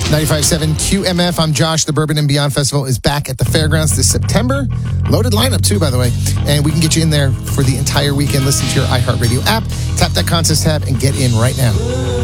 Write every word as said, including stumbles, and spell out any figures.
ninety-five point seven Q M F. I'm Josh. The Bourbon and Beyond Festival is back at the fairgrounds this September. Loaded lineup, too, by the way. And we can get you in there for the entire weekend. Listen to your iHeartRadio app. Tap that contest tab and get in right now.